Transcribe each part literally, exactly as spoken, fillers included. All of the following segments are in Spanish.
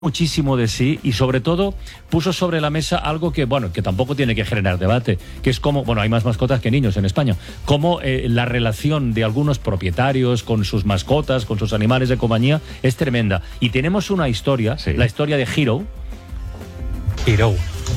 muchísimo de sí y sobre todo puso sobre la mesa algo que, bueno, que tampoco tiene que generar debate, que es como, bueno, hay más mascotas que niños en España, como eh, la relación de algunos propietarios con sus mascotas, con sus animales de compañía, es tremenda. Y tenemos una historia, sí. La historia de Hero. Hero.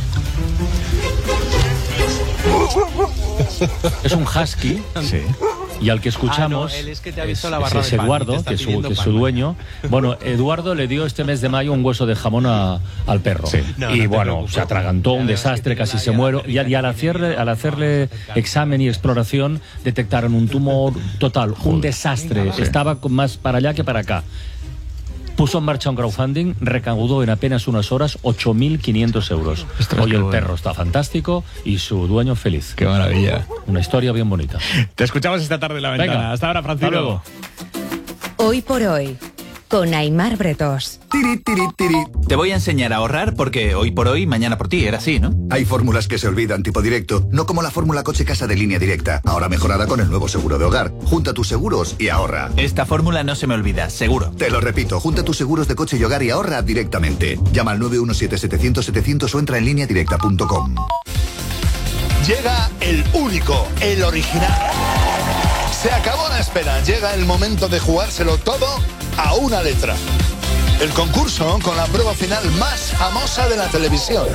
Es un husky. Sí. Y al que escuchamos ah, no, él es, que te ha visto es, la barra es de pan, Eduardo, que es, su, que es su dueño. Bueno, Eduardo le dio este mes de mayo un hueso de jamón a, al perro. Sí. No, y no bueno, se atragantó, un desastre, casi se muere. Y, y al, hacerle, al hacerle examen y exploración, detectaron un tumor total, un desastre. Sí. Estaba más para allá que para acá. Puso en marcha un crowdfunding, recaudó en apenas unas horas ocho mil quinientos euros. Ostras, hoy el bueno. perro está fantástico y su dueño feliz. ¡Qué maravilla! Una historia bien bonita. Te escuchamos esta tarde en La Ventana. Venga, hasta ahora, Francisco. Hasta luego. Hoy por hoy, con Aimar Bretós. Tiri, tiri, tiri. Te voy a enseñar a ahorrar porque hoy por hoy, mañana por ti, era así, ¿no? Hay fórmulas que se olvidan tipo directo, no como la fórmula coche-casa de Línea Directa, ahora mejorada con el nuevo seguro de hogar. Junta tus seguros y ahorra. Esta fórmula no se me olvida, seguro. Te lo repito, junta tus seguros de coche y hogar y ahorra directamente. Llama al nueve uno siete, setecientos, setecientos o entra en línea directa punto com. Llega el único, el original. Se acabó la espera, llega el momento de jugárselo todo a una letra. El concurso con la prueba final más famosa de la televisión.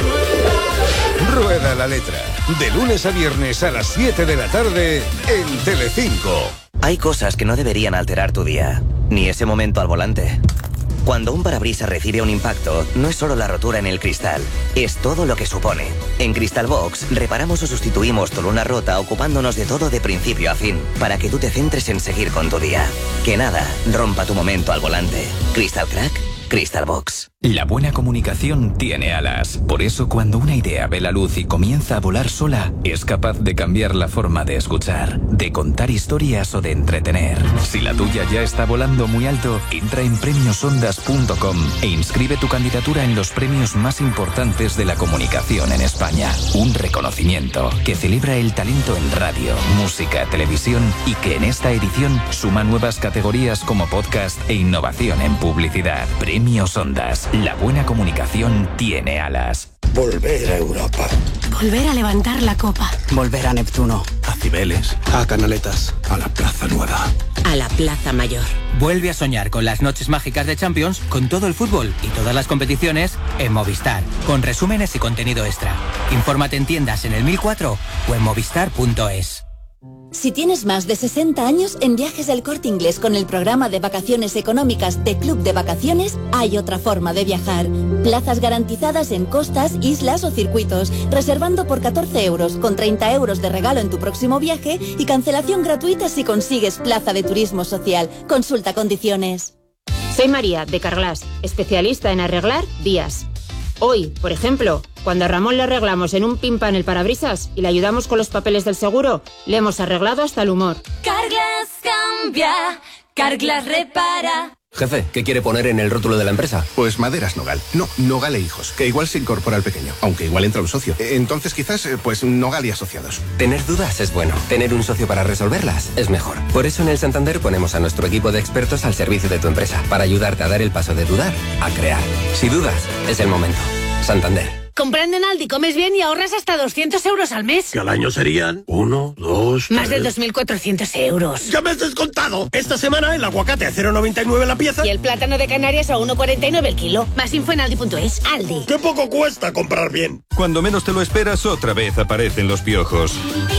Rueda la letra. De lunes a viernes a las siete de la tarde en Telecinco. Hay cosas que no deberían alterar tu día, ni ese momento al volante. Cuando un parabrisas recibe un impacto, no es solo la rotura en el cristal, es todo lo que supone. En Crystal Box, reparamos o sustituimos tu luna rota ocupándonos de todo de principio a fin, para que tú te centres en seguir con tu día. Que nada rompa tu momento al volante. Crystal Crack, Crystal Box. La buena comunicación tiene alas. Por eso, cuando una idea ve la luz y comienza a volar sola, es capaz de cambiar la forma de escuchar, de contar historias o de entretener. Si la tuya ya está volando muy alto, entra en premios ondas punto com e inscribe tu candidatura en los premios más importantes de la comunicación en España. Un reconocimiento que celebra el talento en radio, música, televisión y que en esta edición suma nuevas categorías como podcast e innovación en publicidad. Premios Ondas. La buena comunicación tiene alas. Volver a Europa. Volver a levantar la copa. Volver a Neptuno. A Cibeles. A Canaletas. A la Plaza Nueva. A la Plaza Mayor. Vuelve a soñar con las noches mágicas de Champions, con todo el fútbol y todas las competiciones en Movistar, con resúmenes y contenido extra. Infórmate en tiendas en el mil cuatro o en movistar punto es. Si tienes más de sesenta años, en Viajes del Corte Inglés con el programa de vacaciones económicas de Club de Vacaciones, hay otra forma de viajar. Plazas garantizadas en costas, islas o circuitos, reservando por catorce euros, con treinta euros de regalo en tu próximo viaje y cancelación gratuita si consigues plaza de turismo social. Consulta condiciones. Soy María, de Carglass, especialista en arreglar vías. Hoy, por ejemplo, cuando a Ramón le arreglamos en un pimpan el parabrisas y le ayudamos con los papeles del seguro, le hemos arreglado hasta el humor. Carglass cambia, Carglass repara. Jefe, ¿qué quiere poner en el rótulo de la empresa? Pues Maderas Nogal. No, Nogal e Hijos, que igual se incorpora al pequeño, aunque igual entra un socio. Entonces quizás, pues Nogal y Asociados. Tener dudas es bueno. Tener un socio para resolverlas es mejor. Por eso en el Santander ponemos a nuestro equipo de expertos al servicio de tu empresa, para ayudarte a dar el paso de dudar a crear. Si dudas, es el momento. Santander. Comprando en Aldi comes bien y ahorras hasta doscientos euros al mes. Que al año serían uno, dos, Más de dos mil cuatrocientos euros. ¡Ya me has descontado! Esta semana el aguacate a cero coma noventa y nueve la pieza. Y el plátano de Canarias a uno coma cuarenta y nueve el kilo. Más info en aldi punto es. Aldi. ¡Qué poco cuesta comprar bien! Cuando menos te lo esperas, otra vez aparecen los piojos.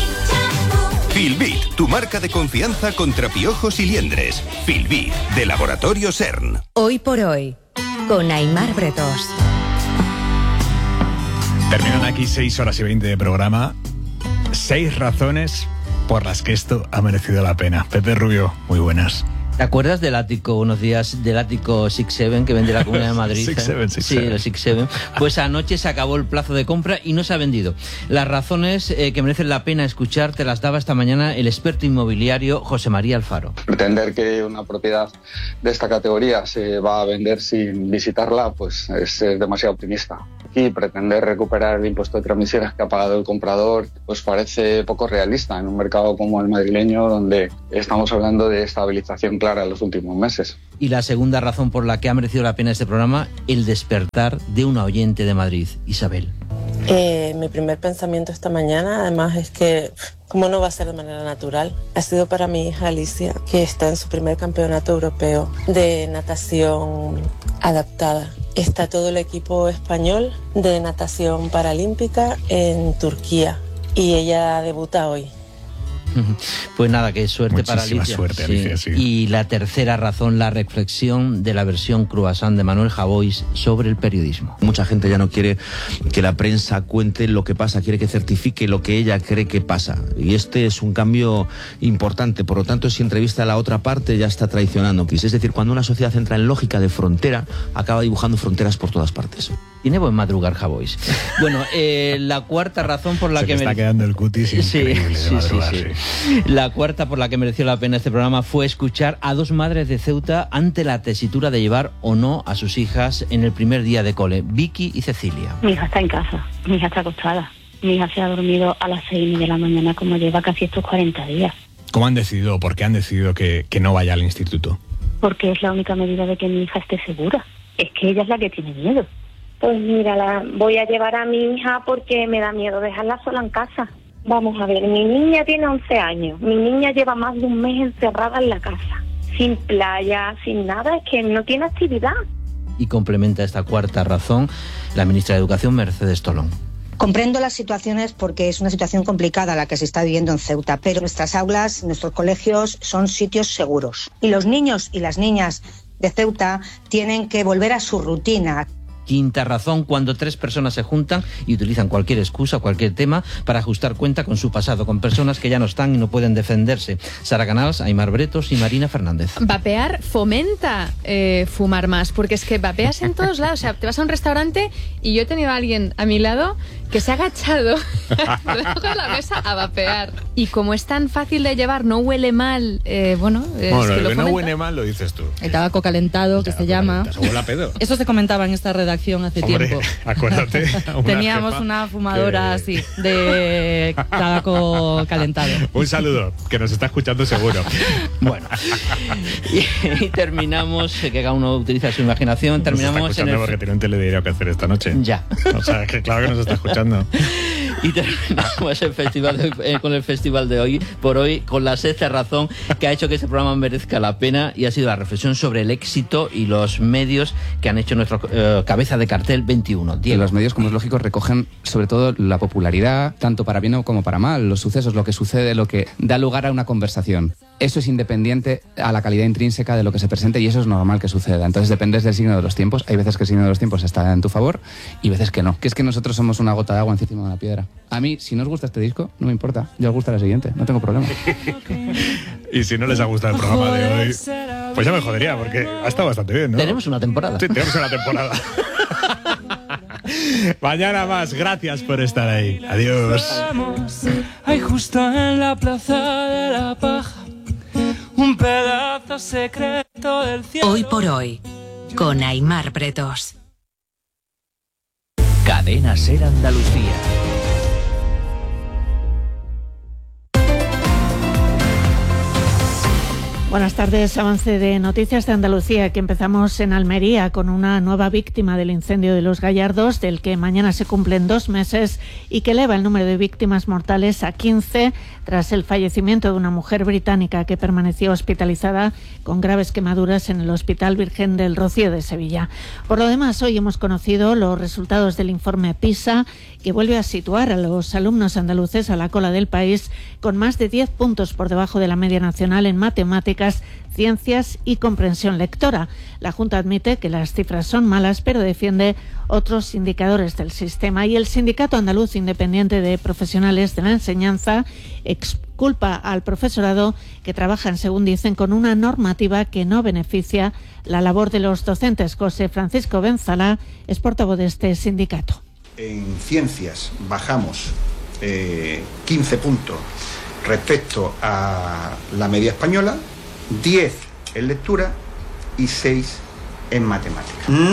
Filbit, tu marca de confianza contra piojos y liendres. Filbit, de Laboratorio CERN. Hoy por hoy, con Aimar Bretós. Terminan aquí seis horas y veinte de programa. Seis razones por las que esto ha merecido la pena. Pepe Rubio, muy buenas. ¿Te acuerdas del ático, unos días, del ático seis siete que vende la Comunidad de Madrid? seis siete, seis sí, el seis siete. Pues anoche se acabó el plazo de compra y no se ha vendido. Las razones eh, que merecen la pena escuchar te las daba esta mañana el experto inmobiliario José María Alfaro. Pretender que una propiedad de esta categoría se va a vender sin visitarla, pues es demasiado optimista. y pretender recuperar el impuesto de transmisiones que ha pagado el comprador pues parece poco realista en un mercado como el madrileño, donde estamos hablando de estabilización clara en los últimos meses. Y la segunda razón por la que ha merecido la pena este programa, el despertar de una oyente de Madrid, Isabel. Eh, mi primer pensamiento esta mañana, además, es que, ¿cómo no va a ser de manera natural? Ha sido para mi hija Alicia, que está en su primer campeonato europeo de natación adaptada. Está todo el equipo español de natación paralímpica en Turquía y ella debuta hoy. Pues nada, que suerte Muchísima para Alicia. suerte, Alicia, sí. Y la tercera razón, la reflexión de la versión croissant de Manuel Javois sobre el periodismo. Mucha gente ya no quiere que la prensa cuente lo que pasa, quiere que certifique lo que ella cree que pasa. Y este es un cambio importante. Por lo tanto, si entrevista a la otra parte, ya está traicionando. Es decir, cuando una sociedad entra en lógica de frontera, acaba dibujando fronteras por todas partes. Tiene buen madrugar Javois. Bueno, eh, la cuarta razón por la Se que... me está mere... quedando el cutis increíble sí, de madrugar, sí, sí, sí. sí. La cuarta por la que mereció la pena este programa fue escuchar a dos madres de Ceuta ante la tesitura de llevar o no a sus hijas en el primer día de cole, Vicky y Cecilia. Mi hija está en casa, mi hija está acostada. Mi hija se ha dormido a las seis de la mañana, como lleva casi estos cuarenta días. ¿Cómo han decidido, por qué han decidido que, que no vaya al instituto? Porque es la única medida de que mi hija esté segura. Es que ella es la que tiene miedo. Pues mira, la voy a llevar a mi hija porque me da miedo dejarla sola en casa. Vamos a ver, mi niña tiene once años. Mi niña lleva más de un mes encerrada en la casa. Sin playa, sin nada, es que no tiene actividad. Y complementa esta cuarta razón la ministra de Educación, Mercedes Tolón. Comprendo las situaciones porque es una situación complicada la que se está viviendo en Ceuta, pero nuestras aulas, nuestros colegios son sitios seguros. Y los niños y las niñas de Ceuta tienen que volver a su rutina. Quinta razón, cuando tres personas se juntan y utilizan cualquier excusa, cualquier tema para ajustar cuenta con su pasado, con personas que ya no están y no pueden defenderse. Sara Canals, Aimar Bretos y Marina Fernández. Vapear fomenta eh, fumar más, porque es que vapeas en todos lados. O sea, te vas a un restaurante y yo he tenido a alguien a mi lado que se ha agachado debajo de la mesa a vapear. Y como es tan fácil de llevar, no huele mal, eh, bueno... Es bueno, que lo lo que no fomenta. huele mal lo dices tú. El tabaco calentado, que se llama. Huele a pedo. Eso se comentaba en esta redacción hace Hombre, tiempo. acuérdate. Una Teníamos jefa una fumadora que... así, de tabaco calentado. Un saludo, que nos está escuchando seguro. Bueno, y, y terminamos, que cada uno utiliza su imaginación, terminamos nos está escuchando en el... porque tiene un telediario que hacer esta noche. Ya. O sea, que claro que nos está escuchando. Y terminamos el festival de, eh, con el festival de hoy, por hoy, con la sexta razón que ha hecho que este programa merezca la pena, y ha sido la reflexión sobre el éxito y los medios que han hecho nuestro eh, cabeza de cartel veintiuno. Diego. Los medios, como es lógico, recogen sobre todo la popularidad, tanto para bien como para mal, los sucesos, lo que sucede, lo que da lugar a una conversación. Eso es independiente a la calidad intrínseca de lo que se presente, y eso es normal que suceda. Entonces dependes del signo de los tiempos. Hay veces que el signo de los tiempos está en tu favor y veces que no. Que es que nosotros somos una gota de agua encima de una piedra. A mí, si no os gusta este disco, no me importa. Yo os gusta la siguiente, no tengo problema. Y si no les ha gustado el programa de hoy, pues ya me jodería, porque ha estado bastante bien, ¿no? Tenemos una temporada. Sí, tenemos una temporada. Mañana más, gracias por estar ahí. Adiós. Hay justo en la plaza de la paja un pedazo secreto del cielo. Hoy por hoy, con Aimar Bretos. Cadena Ser Andalucía. Buenas tardes, avance de Noticias de Andalucía, que empezamos en Almería con una nueva víctima del incendio de Los Gallardos, del que mañana se cumplen dos meses y que eleva el número de víctimas mortales a quince tras el fallecimiento de una mujer británica que permaneció hospitalizada con graves quemaduras en el Hospital Virgen del Rocío de Sevilla. Por lo demás, hoy hemos conocido los resultados del informe PISA, que vuelve a situar a los alumnos andaluces a la cola del país, con más de diez puntos por debajo de la media nacional en matemáticas, ciencias y comprensión lectora. La Junta admite que las cifras son malas, pero defiende otros indicadores del sistema. Y el Sindicato Andaluz Independiente de Profesionales de la Enseñanza exculpa al profesorado, que trabajan, según dicen, con una normativa que no beneficia la labor de los docentes. José Francisco Benzalá es portavoz de este sindicato. En ciencias bajamos eh, quince puntos respecto a la media española, diez en lectura y seis en matemáticas. No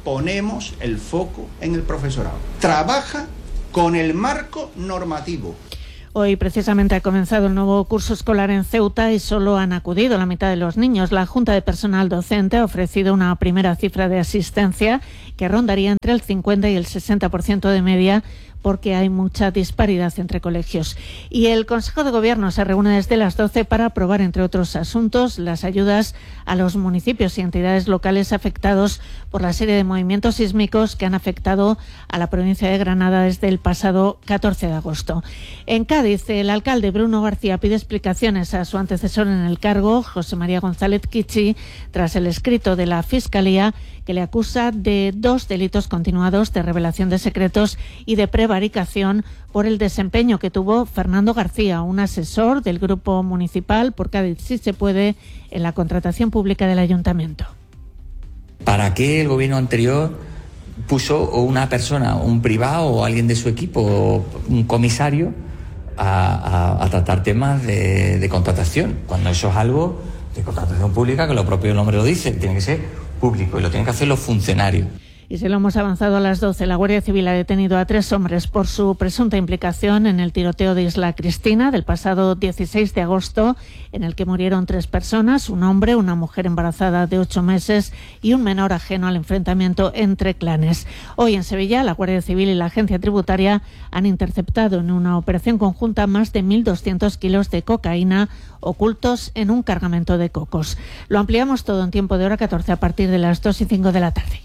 ponemos el foco en el profesorado. Trabaja con el marco normativo. Hoy precisamente ha comenzado el nuevo curso escolar en Ceuta y solo han acudido la mitad de los niños. La Junta de Personal Docente ha ofrecido una primera cifra de asistencia que rondaría entre el cincuenta y el sesenta por ciento de media, porque hay mucha disparidad entre colegios. Y el Consejo de Gobierno se reúne desde las doce para aprobar, entre otros asuntos, las ayudas a los municipios y entidades locales afectados por la serie de movimientos sísmicos que han afectado a la provincia de Granada desde el pasado catorce de agosto. En Cádiz, el alcalde Bruno García pide explicaciones a su antecesor en el cargo, José María González Kichi, tras el escrito de la Fiscalía que le acusa de dos delitos continuados de revelación de secretos y de prevaricación por el desempeño que tuvo Fernando García, un asesor del Grupo Municipal por Cádiz Sí Se Puede, en la contratación pública del Ayuntamiento. ¿Para qué el gobierno anterior puso una persona, un privado o alguien de su equipo, un comisario, a, a, a tratar temas de, de contratación? Cuando eso es algo de contratación pública, que lo propio nombre lo dice, tiene que ser público y lo tienen que hacer los funcionarios. Y si lo hemos avanzado a las doce, la Guardia Civil ha detenido a tres hombres por su presunta implicación en el tiroteo de Isla Cristina del pasado dieciséis de agosto, en el que murieron tres personas, un hombre, una mujer embarazada de ocho meses y un menor ajeno al enfrentamiento entre clanes. Hoy en Sevilla, la Guardia Civil y la Agencia Tributaria han interceptado en una operación conjunta más de mil doscientos kilos de cocaína ocultos en un cargamento de cocos. Lo ampliamos todo en tiempo de hora catorce a partir de las dos y cinco de la tarde.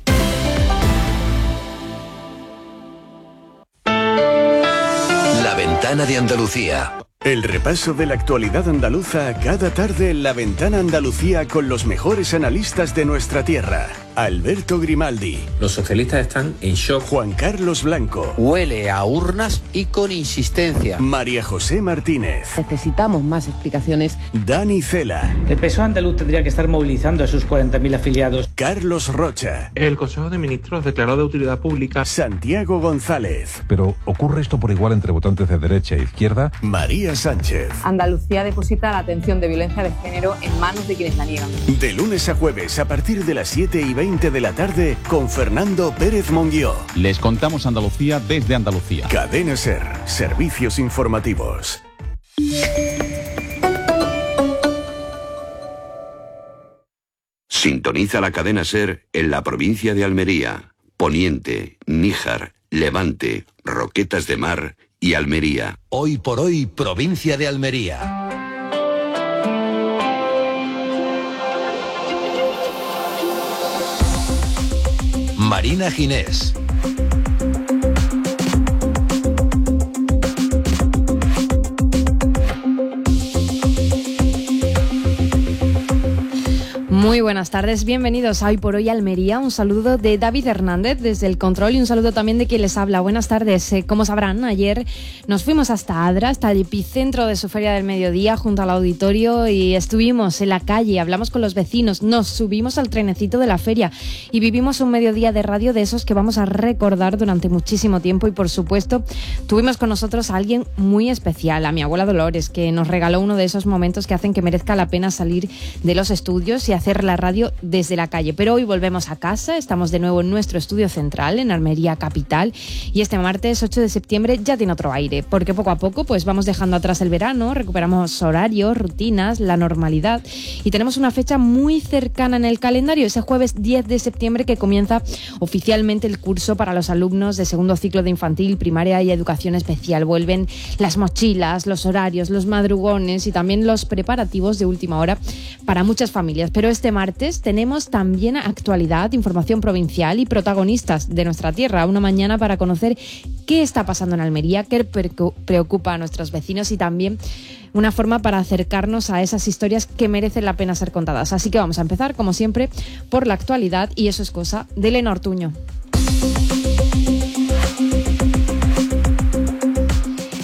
La Ventana de Andalucía. El repaso de la actualidad andaluza cada tarde en La Ventana Andalucía con los mejores analistas de nuestra tierra. Alberto Grimaldi. Los socialistas están en shock. Juan Carlos Blanco. Huele a urnas y con insistencia. María José Martínez. Necesitamos más explicaciones. Dani Cela. El P S O E andaluz tendría que estar movilizando a sus cuarenta mil afiliados. Carlos Rocha. El Consejo de Ministros declaró de utilidad pública. Santiago González. Pero ¿ocurre esto por igual entre votantes de derecha e izquierda? María Sánchez. Andalucía deposita la atención de violencia de género en manos de quienes la niegan. De lunes a jueves a partir de las siete y veinte de la tarde con Fernando Pérez Monguió. Les contamos Andalucía desde Andalucía. Cadena SER, servicios informativos. Sintoniza la cadena SER en la provincia de Almería, Poniente, Níjar, Levante, Roquetas de Mar y Almería. Hoy por hoy, provincia de Almería. Marina Ginés. Muy buenas tardes, bienvenidos a Hoy por Hoy Almería. Un saludo de David Hernández desde el control y un saludo también de quien les habla. Buenas tardes. Eh, como sabrán, ayer nos fuimos hasta Adra, hasta el epicentro de su Feria del Mediodía, junto al auditorio, y estuvimos en la calle, hablamos con los vecinos, nos subimos al trenecito de la feria y vivimos un mediodía de radio de esos que vamos a recordar durante muchísimo tiempo. Y por supuesto, tuvimos con nosotros a alguien muy especial, a mi abuela Dolores, que nos regaló uno de esos momentos que hacen que merezca la pena salir de los estudios y hacer la radio desde la calle. Pero hoy volvemos a casa, estamos de nuevo en nuestro estudio central en Almería capital, y este martes ocho de septiembre ya tiene otro aire, porque poco a poco pues vamos dejando atrás el verano, recuperamos horarios, rutinas, la normalidad, y tenemos una fecha muy cercana en el calendario, ese jueves diez de septiembre, que comienza oficialmente el curso para los alumnos de segundo ciclo de infantil, primaria y educación especial. Vuelven las mochilas, los horarios, los madrugones y también los preparativos de última hora para muchas familias. Pero este martes tenemos también actualidad, información provincial y protagonistas de nuestra tierra. Una mañana para conocer qué está pasando en Almería, qué preocupa a nuestros vecinos, y también una forma para acercarnos a esas historias que merecen la pena ser contadas. Así que vamos a empezar, como siempre, por la actualidad, y eso es cosa de Elena Ortuño.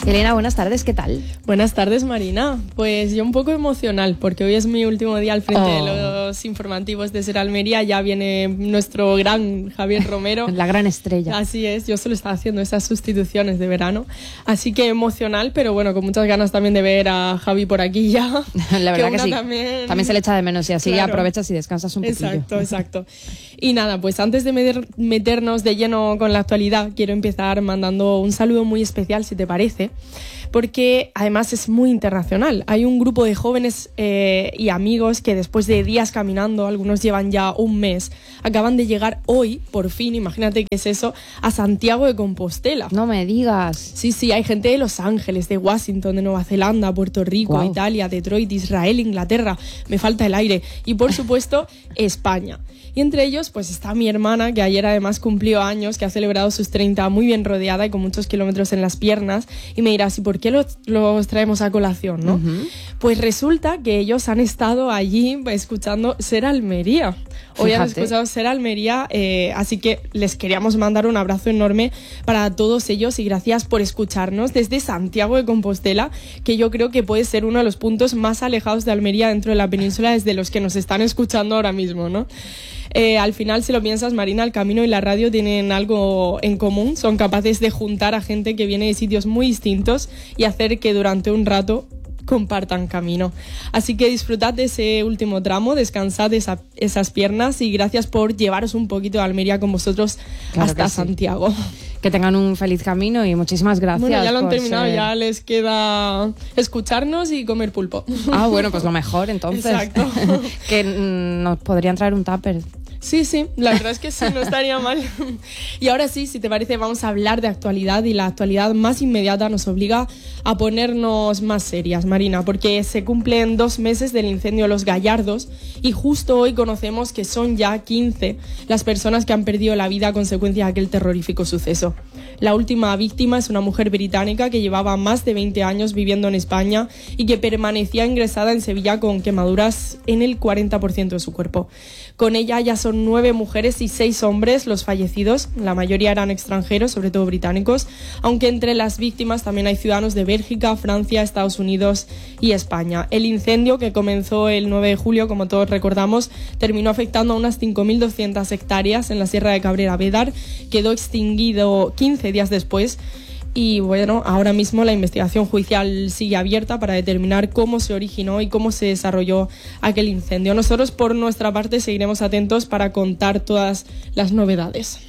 Elena, buenas tardes, ¿qué tal? Buenas tardes, Marina. Pues yo un poco emocional, porque hoy es mi último día al frente Oh. de los informativos de Ser Almería. Ya viene nuestro gran Javier Romero. La gran estrella. Así es, yo solo estaba haciendo esas sustituciones de verano. Así que emocional, pero bueno, con muchas ganas también de ver a Javi por aquí ya. La verdad que, una sí. También... también se le echa de menos y así Claro. aprovechas y descansas un poquillo. Exacto, exacto. Y nada, pues antes de meter- meternos de lleno con la actualidad, quiero empezar mandando un saludo muy especial, si te parece, porque además es muy internacional. Hay un grupo de jóvenes eh, y amigos que después de días caminando, algunos llevan ya un mes, acaban de llegar hoy, por fin, imagínate qué es eso, a Santiago de Compostela. No me digas. Sí, sí, hay gente de Los Ángeles, de Washington, de Nueva Zelanda, Puerto Rico, Guau. Italia, Detroit, Israel, Inglaterra, me falta el aire, y por supuesto España. Y entre ellos pues está mi hermana, que ayer además cumplió años, que ha celebrado sus treinta muy bien rodeada y con muchos kilómetros en las piernas, y me dirás, ¿y por qué los, los traemos a colación, no? Ujú. Pues resulta que ellos han estado allí escuchando Ser Almería. Hoy han Fíjate. escuchado Ser Almería, eh, así que les queríamos mandar un abrazo enorme para todos ellos y gracias por escucharnos desde Santiago de Compostela, que yo creo que puede ser uno de los puntos más alejados de Almería dentro de la península desde los que nos están escuchando ahora mismo, ¿no? Eh, al final, si lo piensas, Marina, el camino y la radio tienen algo en común. Son capaces de juntar a gente que viene de sitios muy distintos y hacer que durante un rato compartan camino. Así que disfrutad de ese último tramo, descansad esa, esas piernas y gracias por llevaros un poquito de Almería con vosotros Claro hasta que sí. Santiago. Que tengan un feliz camino y muchísimas gracias. Bueno, ya lo han por terminado, ser- ya les queda escucharnos y comer pulpo. Ah, bueno, pues lo mejor entonces. Exacto. Que mm, nos podrían traer un tupper. Sí, sí, la verdad es que sí, no estaría mal. Y ahora sí, si te parece, vamos a hablar de actualidad y la actualidad más inmediata nos obliga a ponernos más serias, Marina, porque se cumplen dos meses del incendio de Los Gallardos y justo hoy conocemos que son ya quince las personas que han perdido la vida a consecuencia de aquel terrorífico suceso. La última víctima es una mujer británica que llevaba más de veinte años viviendo en España y que permanecía ingresada en Sevilla con quemaduras en el cuarenta por ciento de su cuerpo. Con ella ya son nueve mujeres y seis hombres los fallecidos, la mayoría eran extranjeros, sobre todo británicos, aunque entre las víctimas también hay ciudadanos de Bélgica, Francia, Estados Unidos y España. El incendio, que comenzó el nueve de julio, como todos recordamos, terminó afectando a unas cinco mil doscientas hectáreas en la Sierra de Cabrera Bédar, quedó extinguido quince días después. Y bueno, ahora mismo la investigación judicial sigue abierta para determinar cómo se originó y cómo se desarrolló aquel incendio. Nosotros, por nuestra parte, seguiremos atentos para contar todas las novedades.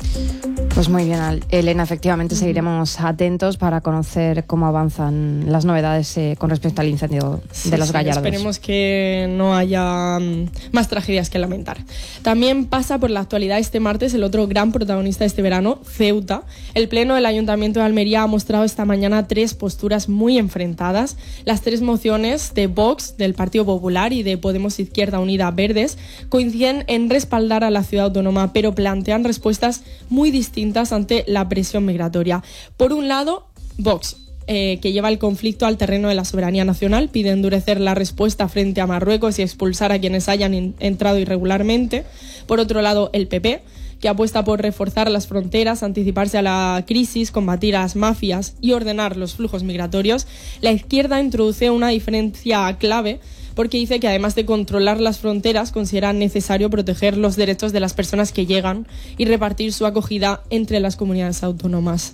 Pues muy bien, Al- Elena, efectivamente seguiremos atentos para conocer cómo avanzan las novedades eh, con respecto al incendio Sí, de Los sí, Gallardos. Esperemos que no haya mm, más tragedias que lamentar. También pasa por la actualidad este martes el otro gran protagonista de este verano, Ceuta. El Pleno del Ayuntamiento de Almería ha mostrado esta mañana tres posturas muy enfrentadas. Las tres mociones de Vox, del Partido Popular y de Podemos Izquierda Unida Verdes coinciden en respaldar a la ciudad autónoma, pero plantean respuestas muy distintas ante la presión migratoria. Por un lado, Vox, eh, que lleva el conflicto al terreno de la soberanía nacional, pide endurecer la respuesta frente a Marruecos y expulsar a quienes hayan in- entrado irregularmente. Por otro lado, el P P, que apuesta por reforzar las fronteras, anticiparse a la crisis, combatir a las mafias y ordenar los flujos migratorios. La izquierda introduce una diferencia clave porque dice que además de controlar las fronteras, considera necesario proteger los derechos de las personas que llegan y repartir su acogida entre las comunidades autónomas.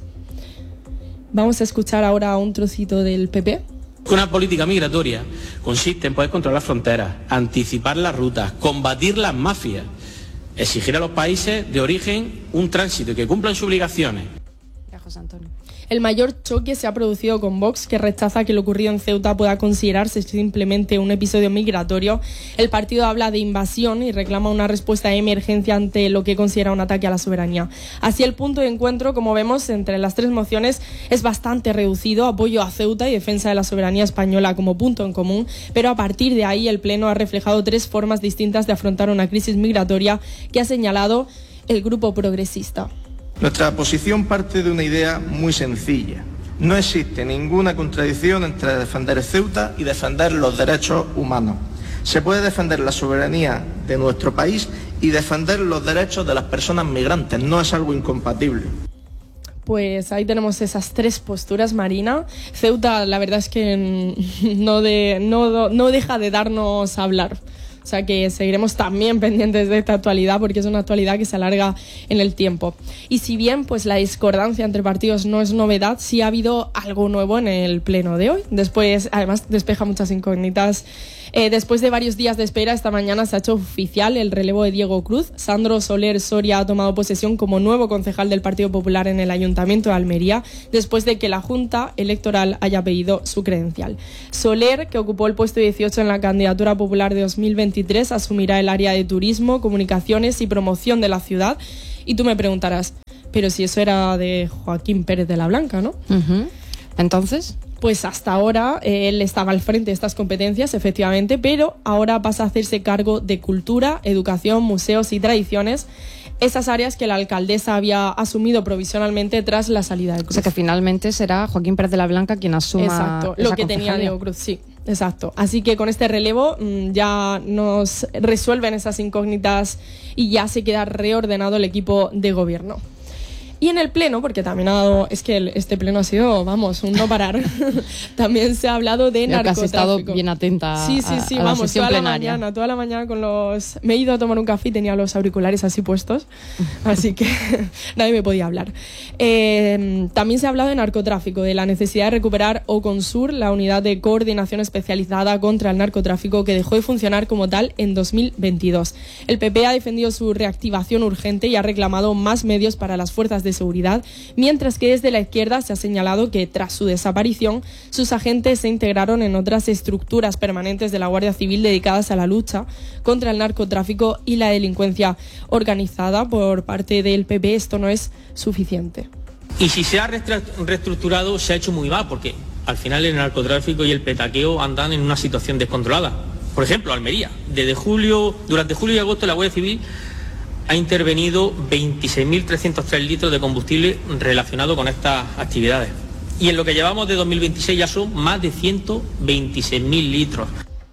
Vamos a escuchar ahora un trocito del P P. Una política migratoria consiste en poder controlar fronteras, anticipar las rutas, combatir las mafias, exigir a los países de origen un tránsito y que cumplan sus obligaciones. José Antonio. El mayor choque se ha producido con Vox, que rechaza que lo ocurrido en Ceuta pueda considerarse simplemente un episodio migratorio. El partido habla de invasión y reclama una respuesta de emergencia ante lo que considera un ataque a la soberanía. Así, el punto de encuentro, como vemos, entre las tres mociones es bastante reducido: apoyo a Ceuta y defensa de la soberanía española como punto en común, pero a partir de ahí el Pleno ha reflejado tres formas distintas de afrontar una crisis migratoria que ha señalado el Grupo Progresista. Nuestra posición parte de una idea muy sencilla. No existe ninguna contradicción entre defender Ceuta y defender los derechos humanos. Se puede defender la soberanía de nuestro país y defender los derechos de las personas migrantes. No es algo incompatible. Pues ahí tenemos esas tres posturas, Marina. Ceuta, la verdad es que no, de, no, no deja de darnos a hablar. O sea que seguiremos también pendientes de esta actualidad porque es una actualidad que se alarga en el tiempo. Y si bien pues la discordancia entre partidos no es novedad, sí ha habido algo nuevo en el pleno de hoy. Después, además, despeja muchas incógnitas. Eh, después de varios días de espera, esta mañana se ha hecho oficial el relevo de Diego Cruz. Sandro Soler Soria ha tomado posesión como nuevo concejal del Partido Popular en el Ayuntamiento de Almería, después de que la Junta Electoral haya pedido su credencial. Soler, que ocupó el puesto dieciocho en la candidatura popular de dos mil veintitrés, asumirá el área de turismo, comunicaciones y promoción de la ciudad. Y tú me preguntarás, pero si eso era de Joaquín Pérez de la Blanca, ¿no? Uh-huh. Entonces... Pues hasta ahora eh, él estaba al frente de estas competencias, efectivamente, pero ahora pasa a hacerse cargo de cultura, educación, museos y tradiciones, esas áreas que la alcaldesa había asumido provisionalmente tras la salida de Cruz. O sea que finalmente será Joaquín Pérez de la Blanca quien asuma. Exacto, lo que tenía Diego Cruz, sí. Exacto. Así que con este relevo mmm, ya nos resuelven esas incógnitas y ya se queda reordenado el equipo de gobierno. Y en el pleno, porque también ha dado, es que el, este pleno ha sido, vamos, un no parar, también se ha hablado de Creo narcotráfico. Que has estado bien atenta sí, sí, sí, a, a vamos, la sesión toda plenaria. la mañana, toda la mañana con los... Me he ido a tomar un café y tenía los auriculares así puestos, así que nadie me podía hablar. Eh, también se ha hablado de narcotráfico, de la necesidad de recuperar Oconsur, la unidad de coordinación especializada contra el narcotráfico que dejó de funcionar como tal en dos mil veintidós. El P P ha defendido su reactivación urgente y ha reclamado más medios para las fuerzas de seguridad, mientras que desde la izquierda se ha señalado que tras su desaparición sus agentes se integraron en otras estructuras permanentes de la Guardia Civil dedicadas a la lucha contra el narcotráfico y la delincuencia organizada. Por parte del P P esto no es suficiente. Y si se ha reestructurado, se ha hecho muy mal, porque al final el narcotráfico y el petaqueo andan en una situación descontrolada. Por ejemplo, Almería, desde julio, durante julio y agosto la Guardia Civil ha intervenido veintiséis mil trescientos tres litros de combustible relacionado con estas actividades. Y en lo que llevamos de dos mil veintiséis ya son más de ciento veintiséis mil litros.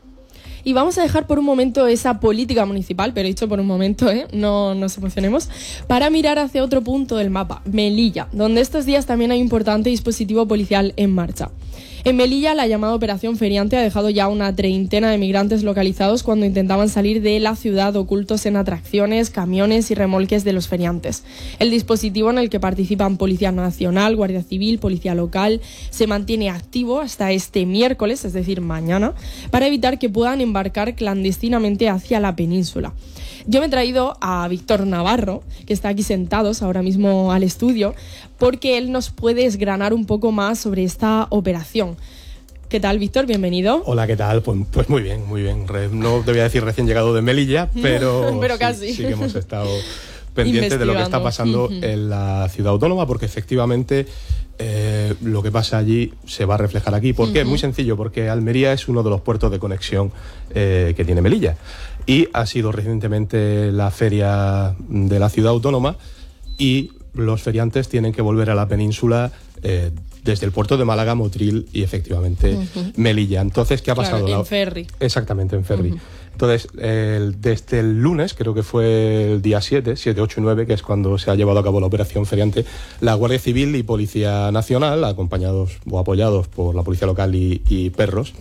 Y vamos a dejar por un momento esa política municipal, pero he dicho por un momento, ¿eh? no nos emocionemos, para mirar hacia otro punto del mapa, Melilla, donde estos días también hay un importante dispositivo policial en marcha. En Melilla, la llamada Operación Feriante ha dejado ya una treintena de migrantes localizados cuando intentaban salir de la ciudad ocultos en atracciones, camiones y remolques de los feriantes. El dispositivo, en el que participan Policía Nacional, Guardia Civil, Policía Local, se mantiene activo hasta este miércoles, es decir, mañana, para evitar que puedan embarcar clandestinamente hacia la península. Yo me he traído a Víctor Navarro, que está aquí sentados ahora mismo al estudio, porque él nos puede desgranar un poco más sobre esta operación. ¿Qué tal, Víctor? Bienvenido. Hola, ¿qué tal? Pues, pues muy bien, muy bien. No te voy a decir recién llegado de Melilla, pero, pero sí, casi. sí que hemos estado pendientes de lo que está pasando uh-huh. en la ciudad autónoma, porque efectivamente eh, lo que pasa allí se va a reflejar aquí. ¿Por qué? Uh-huh. Muy sencillo, porque Almería es uno de los puertos de conexión eh, que tiene Melilla. Y ha sido recientemente la feria de la ciudad autónoma y los feriantes tienen que volver a la península eh, desde el puerto de Málaga, Motril y efectivamente uh-huh. Melilla. Entonces, ¿qué ha pasado? Claro, en ferry. Exactamente, en ferry. Uh-huh. Entonces, el, desde el lunes, creo que fue el día siete, siete, ocho y nueve, que es cuando se ha llevado a cabo la operación feriante, la Guardia Civil y Policía Nacional, acompañados o apoyados por la Policía Local y, y perros,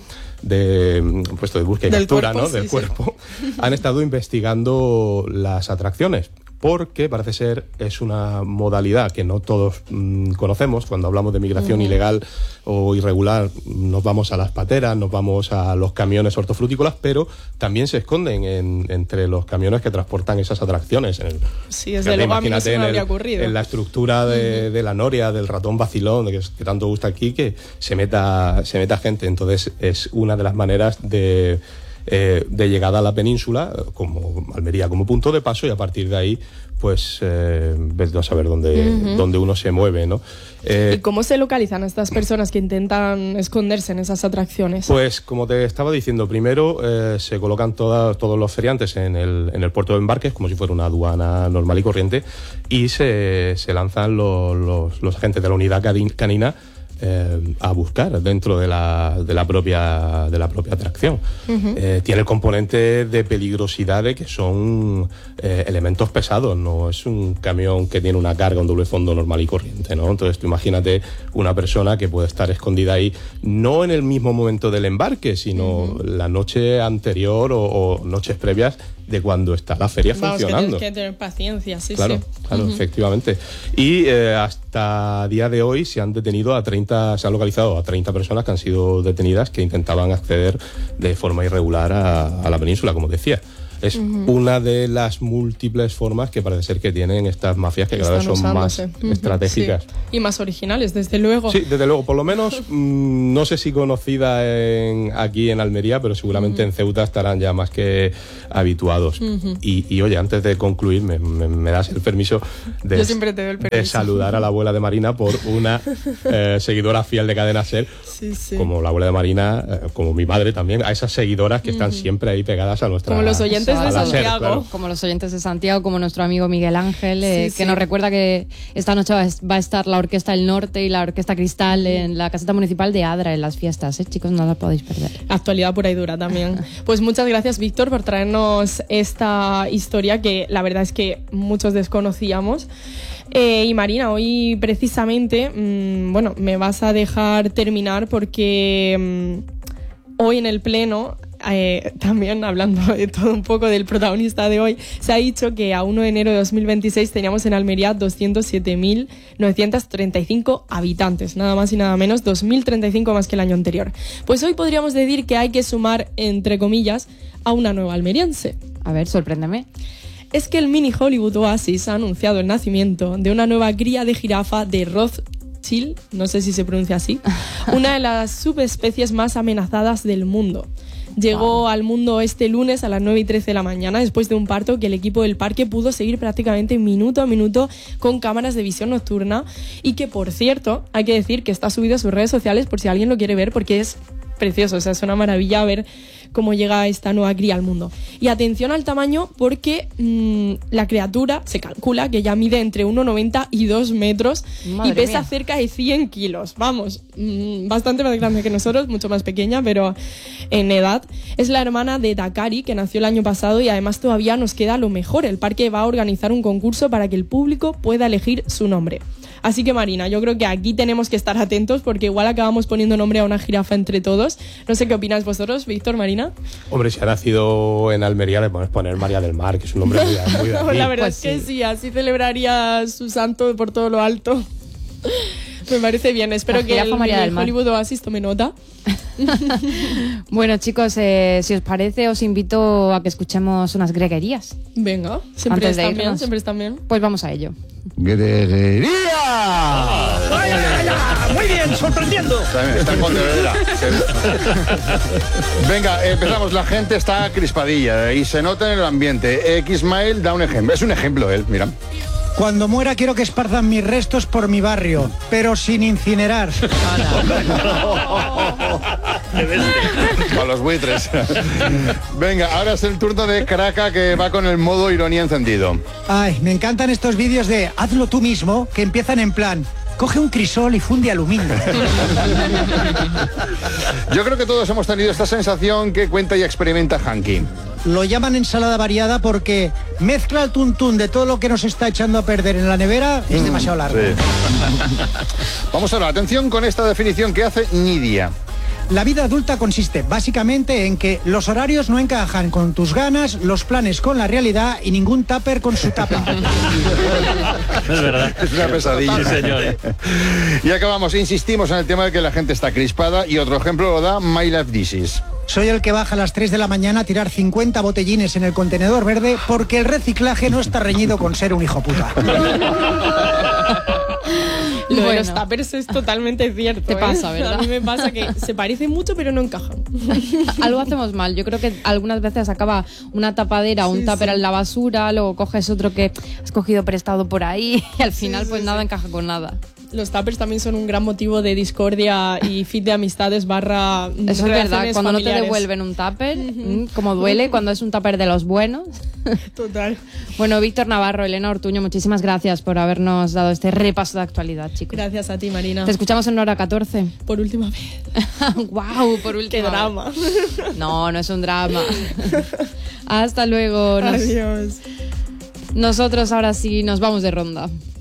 de puesto de búsqueda y Del captura, cuerpo, ¿no? Del sí, cuerpo, sí. han estado investigando las atracciones, porque parece ser es una modalidad que no todos mmm, conocemos. Cuando hablamos de migración uh-huh. ilegal o irregular, nos vamos a las pateras, nos vamos a los camiones hortofrutícolas, pero también se esconden en, entre los camiones que transportan esas atracciones. En el, sí, desde luego a mí no se me habría ocurrido. En la estructura de, uh-huh. de la noria, del ratón vacilón, que, que tanto gusta aquí, que se meta, se meta gente. Entonces es una de las maneras de... Eh, de llegada a la península, como Almería como punto de paso, y a partir de ahí pues eh, ves a saber dónde, uh-huh. dónde uno se mueve, ¿no? Eh, ¿Y cómo se localizan estas personas que intentan esconderse en esas atracciones? Pues como te estaba diciendo, primero eh, se colocan toda, todos los feriantes en el, en el puerto de embarques como si fuera una aduana normal y corriente, y se, se lanzan los, los, los agentes de la unidad canina eh, a buscar dentro de la, de la propia de la propia atracción. Uh-huh. Eh, tiene el componente de peligrosidad de que son eh, elementos pesados, no es un camión que tiene una carga, un doble fondo normal y corriente, ¿no? Entonces tú imagínate una persona que puede estar escondida ahí, no en el mismo momento del embarque, sino uh-huh. la noche anterior o, o noches previas de cuando está la feria Vamos, funcionando. Que tienes que tener paciencia, sí, claro, sí. Claro, uh-huh. efectivamente. Y eh, hasta día de hoy se han detenido a treinta, se han localizado a treinta personas que han sido detenidas que intentaban acceder de forma irregular a, a la península, como decía. Es uh-huh. una de las múltiples formas que parece ser que tienen estas mafias que cada vez son usándose. más uh-huh. estratégicas. Sí. Y más originales, desde luego. Sí, desde luego. Por lo menos, mmm, no sé si conocida en, aquí en Almería, pero seguramente uh-huh. en Ceuta estarán ya más que habituados. Uh-huh. Y, y oye, antes de concluir, me, me, me das el permiso, de, Yo siempre te doy el permiso de saludar a la abuela de Marina por una eh, seguidora fiel de Cadena SER. Sí, sí. Como la abuela de Marina, eh, como mi madre también, a esas seguidoras que uh-huh. están siempre ahí pegadas a nuestra... Como los oyentes de Santiago. SER, claro. Como los oyentes de Santiago, como nuestro amigo Miguel Ángel, eh, sí, que sí. nos recuerda que esta noche va, va a estar la Orquesta del Norte y la Orquesta Cristal en la caseta municipal de Adra en las fiestas, ¿eh? Chicos, no la podéis perder. Actualidad pura y dura también. Pues muchas gracias, Víctor, por traernos esta historia que la verdad es que muchos desconocíamos. Eh, y Marina, hoy precisamente, mmm, bueno, me vas a dejar terminar porque mmm, hoy en el Pleno, eh, también hablando de todo un poco del protagonista de hoy, se ha dicho que a primero de enero de dos mil veintiséis teníamos en Almería doscientos siete mil novecientos treinta y cinco habitantes, nada más y nada menos, dos mil treinta y cinco más que el año anterior. Pues hoy podríamos decir que hay que sumar, entre comillas, a una nueva almeriense. A ver, sorpréndeme. Es que el mini Hollywood Oasis ha anunciado el nacimiento de una nueva cría de jirafa de Rothschild, no sé si se pronuncia así, una de las subespecies más amenazadas del mundo. Llegó wow. al mundo este lunes a las nueve y trece de la mañana después de un parto que el equipo del parque pudo seguir prácticamente minuto a minuto con cámaras de visión nocturna y que, por cierto, hay que decir que está subido a sus redes sociales por si alguien lo quiere ver porque es precioso, o sea, es una maravilla ver cómo llega esta nueva cría al mundo. Y atención al tamaño porque mmm, la criatura se calcula que ya mide entre uno coma noventa y dos metros. Madre y pesa mía. cerca de cien kilos. Vamos, mmm, bastante más grande que nosotros, mucho más pequeña, pero en edad. Es la hermana de Dakari, que nació el año pasado y además todavía nos queda lo mejor. El parque va a organizar un concurso para que el público pueda elegir su nombre. Así que, Marina, yo creo que aquí tenemos que estar atentos porque igual acabamos poniendo nombre a una jirafa entre todos. No sé qué opináis vosotros, Víctor, Marina. Hombre, si ha nacido en Almería le podemos poner María del Mar, que es un nombre muy, muy de aquí. La verdad pues es que sí. sí, así celebraría su santo por todo lo alto. Me parece bien, espero que el María del Mar. Hollywood Oasis tome nota. Bueno, chicos, eh, si os parece, os invito a que escuchemos unas greguerías. Venga, siempre Antes están de bien, siempre están bien. Pues vamos a ello. ¡Greguería! ¡Ay, ay, ay! ¡Muy bien, sorprendiendo! Está en Pontevedra. Venga, empezamos. La gente está crispadilla y se nota en el ambiente. X-Mail da un ejemplo. Es un ejemplo él, mira. Cuando muera quiero que esparzan mis restos por mi barrio, pero sin incinerar. Con los buitres. Venga, ahora es el turno de Kraka, que va con el modo ironía encendido. Ay, me encantan estos vídeos de hazlo tú mismo, que empiezan en plan: coge un crisol y funde aluminio. Yo creo que todos hemos tenido esta sensación que cuenta y experimenta Hanky. Lo llaman ensalada variada porque mezcla el tuntún de todo lo que nos está echando a perder en la nevera, es demasiado largo. Sí. Vamos ahora, atención con esta definición que hace Nidia. La vida adulta consiste básicamente en que los horarios no encajan con tus ganas, los planes con la realidad y ningún tupper con su tapa. Es verdad. Es una pesadilla. Sí, señor. Y acabamos, insistimos en el tema de que la gente está crispada y otro ejemplo lo da My Life Disease. Soy el que baja a las tres de la mañana a tirar cincuenta botellines en el contenedor verde porque el reciclaje no está reñido con ser un hijo puta. Lo bueno. de los tuppers es totalmente cierto. Te ¿eh? pasa, ¿verdad? A mí me pasa que se parecen mucho pero no encajan. Algo hacemos mal. Yo creo que algunas veces acaba una tapadera o un sí, tupper sí. en la basura, luego coges otro que has cogido prestado por ahí y al final sí, pues sí, nada sí. encaja con nada. los tuppers también son un gran motivo de discordia y fit de amistades barra Eso es verdad, cuando familiares. No te devuelven un tupper, uh-huh. como duele cuando es un tupper de los buenos. Total. Bueno, Víctor Navarro, Elena Ortuño, muchísimas gracias por habernos dado este repaso de actualidad, chicos. Gracias a ti, Marina. Te escuchamos en hora catorce. Por última vez. Wow, por última Qué drama. Vez. No, no es un drama. Hasta luego. Nos... Adiós. Nosotros ahora sí nos vamos de ronda.